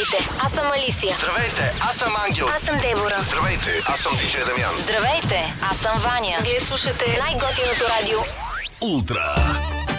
Здравейте, аз съм Алисия. Здравейте, аз съм Ангел. Аз съм Дебора. Здравейте, аз съм диджей Дамян. Здравейте, аз съм Ваня. Вие слушате най-готиното радио Ултра.